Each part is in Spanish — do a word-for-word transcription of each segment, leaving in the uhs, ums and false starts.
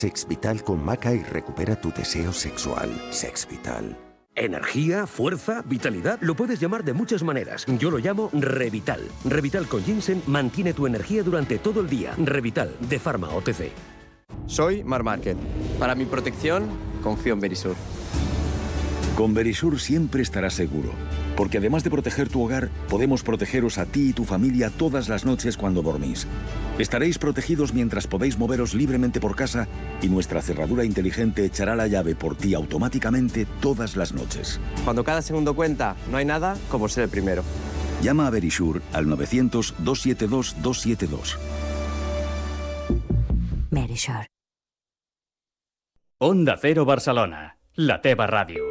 Sex Vital con Maca y recupera tu deseo sexual. Sex Vital. Energía, fuerza, vitalidad, lo puedes llamar de muchas maneras. Yo lo llamo Revital. Revital con ginseng mantiene tu energía durante todo el día. Revital, de Pharma O T C. Soy Marc Márquez. Para mi protección, confío en Verisur. Con Verisur siempre estarás seguro, porque además de proteger tu hogar, podemos protegeros a ti y tu familia todas las noches cuando dormís. Estaréis protegidos mientras podéis moveros libremente por casa y nuestra cerradura inteligente echará la llave por ti automáticamente todas las noches. Cuando cada segundo cuenta, no hay nada como ser el primero. Llama a Verisur al novecientos, doscientos setenta y dos, doscientos setenta y dos. Verisur. Onda Cero Barcelona, la teva ràdio.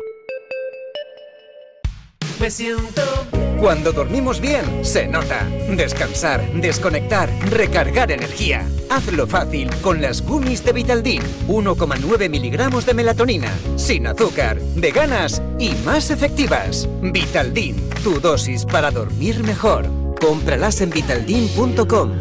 Me siento... Cuando dormimos bien, se nota. Descansar, desconectar, recargar energía. Hazlo fácil con las gummies de Vitaldin. uno coma nueve miligramos de melatonina, sin azúcar, veganas y más efectivas. Vitaldin, tu dosis para dormir mejor. Cómpralas en vitaldin punto com.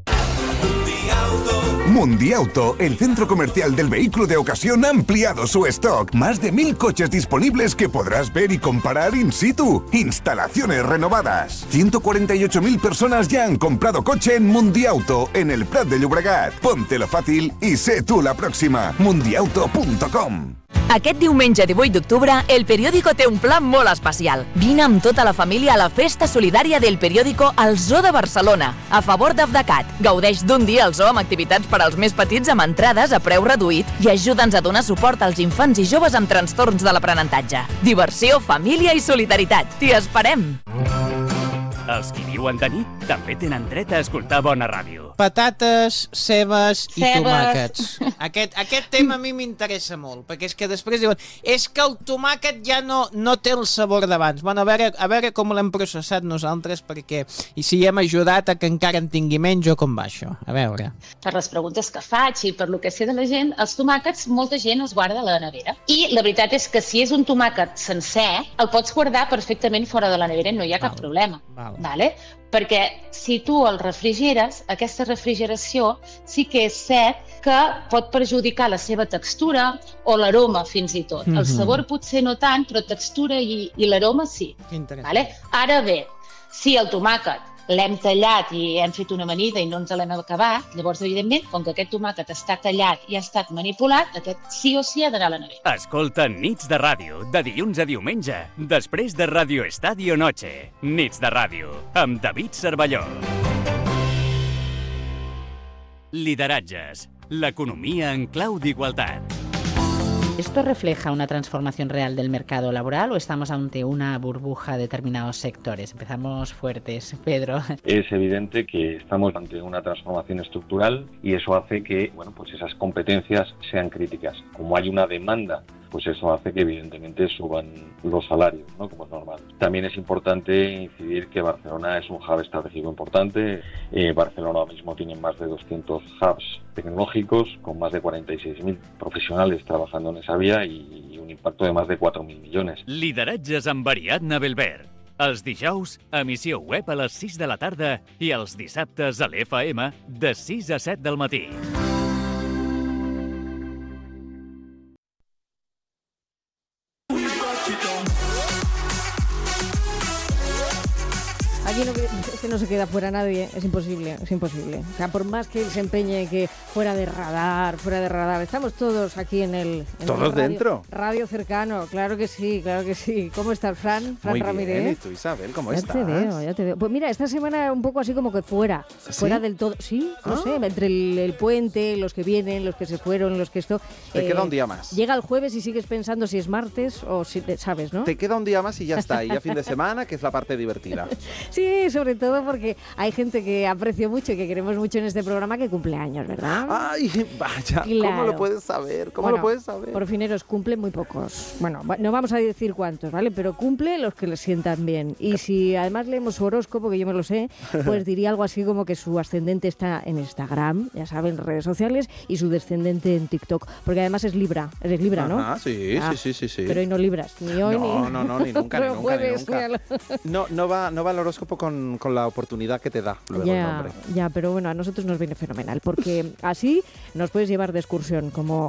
Mundiauto, el centro comercial del vehículo de ocasión, ha ampliado su stock. Más de mil coches disponibles que podrás ver y comparar in situ. Instalaciones renovadas. ciento cuarenta y ocho mil personas ya han comprado coche en Mundiauto, en el Prat de Llobregat. Póntelo fácil y sé tú la próxima. mundiauto punto com. Aquest diumenge divuit d'octubre, El Periódico té un pla molt especial. Vine amb tota la família a la festa solidària del Periódico al Zoo de Barcelona, a favor d'Afdacat. Gaudeix d'un dia al zoo amb activitats per als més petits amb entrades a preu reduït i ajuda'ns a donar suport als infants i joves amb trastorns de l'aprenentatge. Diversió, família i solidaritat. T'hi esperem! Els qui viuen de nit també tenen dret a escoltar bona ràdio. Patates, cebes i Cebes. tomàquets. Aquest, aquest tema a mi m'interessa molt, perquè és que després diuen és que el tomàquet ja no, no té el sabor d'abans. Bueno, a veure, a veure com l'hem processat nosaltres, perquè i si hem ajudat a que encara en tingui menys o com va això. A veure. Per les preguntes que faig i per lo que sé de la gent, els tomàquets molta gent els guarda a la nevera. I la veritat és que si és un tomàquet sencer, el pots guardar perfectament fora de la nevera i no hi ha cap Val. problema. Val. Vale? Perquè si tu el refrigeres, aquesta refrigeració sí que és cert que pot perjudicar la seva textura o l'aroma fins i tot. El Mhm. sabor potser no tant, però textura i, i l'aroma sí. Interessant. Vale? Ara bé, si el tomàquet l'hem tallat i hem fet una amanida i no ens l'hem acabat, llavors, evidentment, com que aquest tomàquet està tallat i ha estat manipulat, aquest sí o sí ha d'anar a la nevera. Escolta Nits de Ràdio, de dilluns a diumenge, després de Radio Estadio Noche. Nits de Ràdio, amb David Cervelló. Lideratges, l'economia en clau d'igualtat. ¿Esto refleja una transformación real del mercado laboral o estamos ante una burbuja de determinados sectores? Empezamos fuertes, Pedro. Es evidente que estamos ante una transformación estructural y eso hace que, bueno, pues esas competencias sean críticas. Como hay una demanda, pues eso hace que evidentemente suban los salarios, ¿no? Como es normal. También es importante incidir que Barcelona es un hub estratégico importante. Eh, Barcelona ahora mismo tiene más de doscientos hubs tecnológicos con más de cuarenta y seis mil profesionales trabajando en esa vía y un impacto de más de cuatro mil millones. Lideratges amb Ariadna Belver. Els dijous, emissió web a les sis de la tarda i els dissabtes a l'F M de sis a set del matí. Aquí no, es que no se queda fuera nadie, es imposible, es imposible. O sea, por más que él se empeñe que fuera de radar, fuera de radar, estamos todos aquí en el... En ¿Todos el radio, dentro? Radio cercano, claro que sí, claro que sí. ¿Cómo estás, Fran? Fran Muy Ramírez. bien, ¿y tú, Isabel? ¿Cómo ya estás? te veo, ya te veo. Pues mira, esta semana un poco así como que fuera, ¿Sí? fuera del todo. Sí, no ¿Ah? sé, entre el, el puente, los que vienen, los que se fueron, los que esto... Te queda un día más. Llega el jueves y sigues pensando si es martes o si... ¿Sabes, no? Te queda un día más y ya está, y ya fin de semana, que es la parte divertida. Sí, sobre todo porque hay gente que aprecio mucho y que queremos mucho en este programa que cumple años, ¿verdad? Ay, vaya, ¿cómo Claro. lo puedes saber? ¿Cómo Bueno, lo puedes saber? Porfineros cumple muy pocos. Bueno, va- no vamos a decir cuántos, ¿vale? Pero cumple los que les sientan bien. Y si además leemos su horóscopo, que yo me lo sé, pues diría algo así como que su ascendente está en Instagram, ya saben, redes sociales, y su descendente en TikTok. Porque además es Libra. Eres Libra, ¿no? Ajá, sí, Ah, sí, sí, sí, sí. Pero hoy no libras, ni hoy no, ni... no, no, ni nunca, ni Pero nunca, ni jueves, nunca. míralo. No, no va, no va el horóscopo con, con la oportunidad que te da luego el Ya, nombre. ya, pero bueno, a nosotros nos viene fenomenal, porque así nos puedes llevar de excursión como